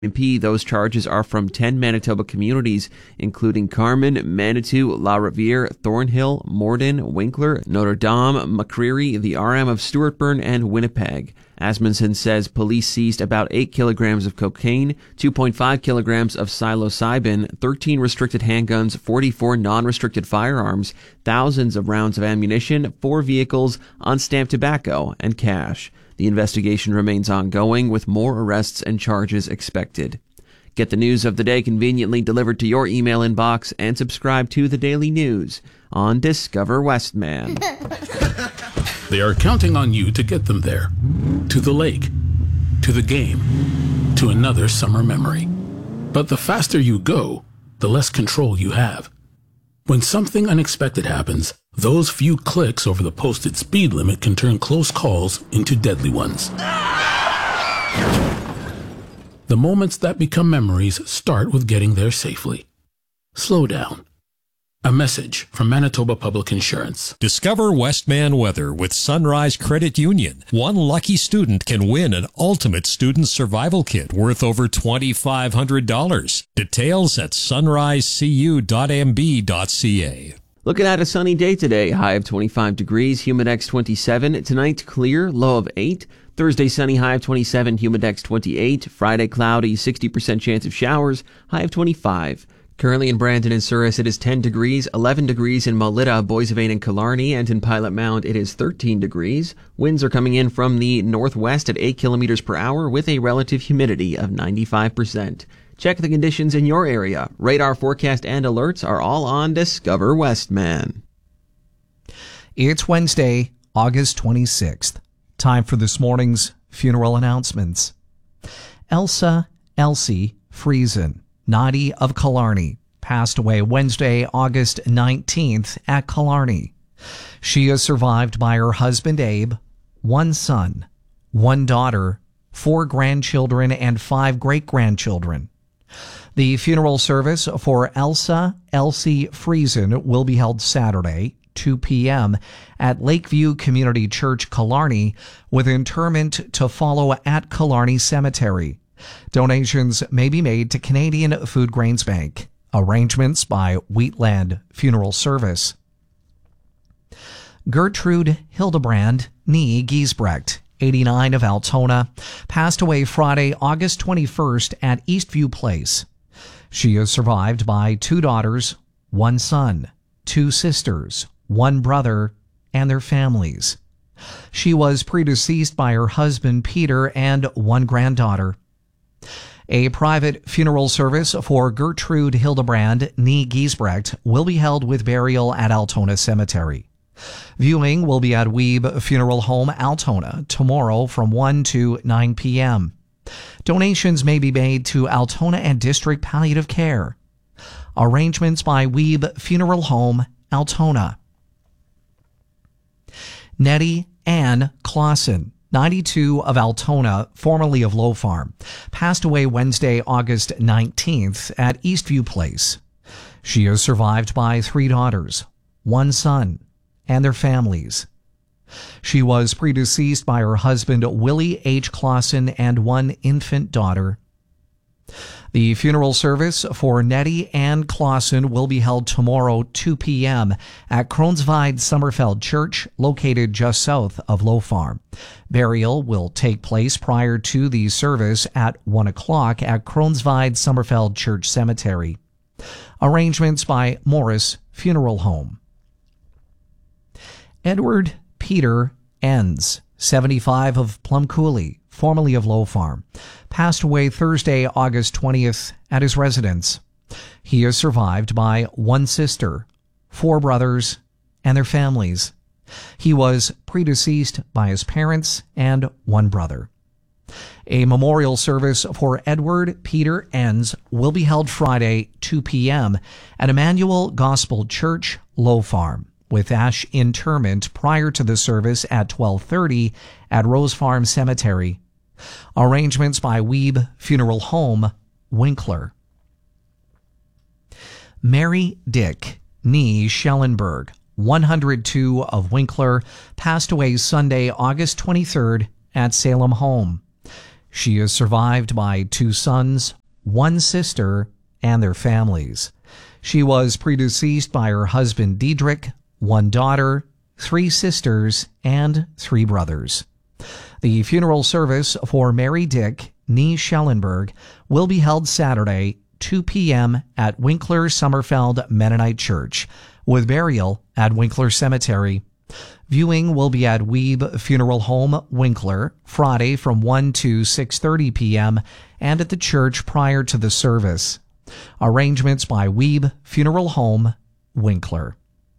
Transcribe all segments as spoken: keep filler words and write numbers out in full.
M P. Those charges are from ten Manitoba communities, including Carman, Manitou, La Riviere, Thornhill, Morden, Winkler, Notre Dame, McCreary, the R M of Stewartburn, and Winnipeg. Asmundson says police seized about eight kilograms of cocaine, two point five kilograms of psilocybin, thirteen restricted handguns, forty-four non-restricted firearms, thousands of rounds of ammunition, four vehicles, unstamped tobacco, and cash. The investigation remains ongoing, with more arrests and charges expected. Get the news of the day conveniently delivered to your email inbox and subscribe to the Daily News on Discover Westman. They are counting on you to get them there. To the lake, to the game, to another summer memory. But the faster you go, the less control you have. When something unexpected happens, those few clicks over the posted speed limit can turn close calls into deadly ones. The moments that become memories start with getting there safely. Slow down. A message from Manitoba Public Insurance. Discover Westman weather with Sunrise Credit Union. One lucky student can win an ultimate student survival kit worth over twenty-five hundred dollars. Details at sunrise c u dot m b dot c a. Looking at a sunny day today, high of twenty-five degrees, Humidex twenty-seven. Tonight, clear, low of eight. Thursday, sunny, high of twenty-seven, Humidex twenty-eight. Friday, cloudy, sixty percent chance of showers, high of twenty-five. Currently in Brandon and Souris, it is ten degrees, eleven degrees in Melita, Boissevain, and Killarney, and in Pilot Mound, it is thirteen degrees. Winds are coming in from the northwest at eight kilometers per hour with a relative humidity of ninety-five percent. Check the conditions in your area. Radar forecast and alerts are all on Discover Westman. It's Wednesday, August twenty-sixth. Time for this morning's funeral announcements. Elsa Elsie Friesen, ninety, of Killarney, passed away Wednesday, August nineteenth at Killarney. She is survived by her husband Abe, one son, one daughter, four grandchildren, and five great-grandchildren. The funeral service for Elsa Elsie Friesen will be held Saturday, two p.m. at Lakeview Community Church, Killarney, with interment to follow at Killarney Cemetery. Donations may be made to Canadian Food Grains Bank. Arrangements by Wheatland Funeral Service. Gertrude Hildebrand Nee Giesbrecht, eighty-nine, of Altona, passed away Friday, August twenty-first at Eastview Place. She is survived by two daughters, one son, two sisters, one brother, and their families. She was predeceased by her husband Peter and one granddaughter. A private funeral service for Gertrude Hildebrand Nee Giesbrecht will be held with burial at Altona Cemetery. Viewing will be at Weeb Funeral Home, Altona, tomorrow from one to nine p.m. Donations may be made to Altona and District Palliative Care. Arrangements by Weeb Funeral Home, Altona. Nettie Ann Clausen, ninety-two, of Altona, formerly of Low Farm, passed away Wednesday, August nineteenth at Eastview Place. She is survived by three daughters, one son, and their families. She was predeceased by her husband Willie H. Clausen and one infant daughter. The funeral service for Nettie Ann Clausen will be held tomorrow, two p.m. at Kroonsvide Summerfeld Church, located just south of Low Farm. Burial will take place prior to the service at one o'clock at Kroonsvide Summerfeld Church Cemetery. Arrangements by Morris Funeral Home. Edward Peter Enns, seventy-five, of Plum Coulee, formerly of Low Farm, passed away Thursday, August twentieth at his residence. He is survived by one sister, four brothers, and their families. He was predeceased by his parents and one brother. A memorial service for Edward Peter Enns will be held Friday, two p.m. at Emmanuel Gospel Church, Low Farm, with ash interment prior to the service at twelve thirty at Rose Farm Cemetery. Arrangements by Weeb Funeral Home, Winkler. Mary Dick Nee Schellenberg, one hundred two, of Winkler, passed away Sunday, August twenty-third at Salem Home. She is survived by two sons, one sister, and their families. She was predeceased by her husband Diedrich, one daughter, three sisters, and three brothers. The funeral service for Mary Dick, nee Schellenberg, will be held Saturday, two p.m. at Winkler Sommerfeld Mennonite Church, with burial at Winkler Cemetery. Viewing will be at Weeb Funeral Home, Winkler, Friday from one to six thirty p.m. and at the church prior to the service. Arrangements by Weeb Funeral Home, Winkler.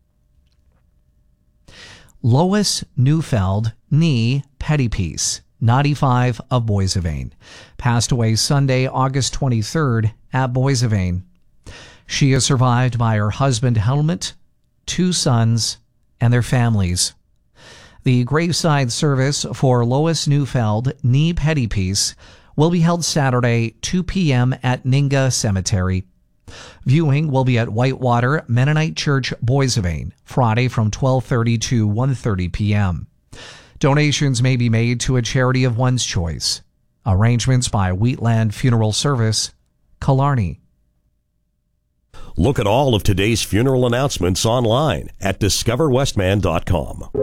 Lois Neufeld, nee Pettypiece, ninety-five, of Boissevain, passed away Sunday, August twenty-third, at Boissevain. She is survived by her husband Helmut, two sons, and their families. The graveside service for Lois Neufeld, nee Pettypiece, will be held Saturday, two p.m. at Ninga Cemetery. Viewing will be at Whitewater Mennonite Church, Boissevain, Friday from twelve thirty to one thirty p.m. Donations may be made to a charity of one's choice. Arrangements by Wheatland Funeral Service, Killarney. Look at all of today's funeral announcements online at discover westman dot com.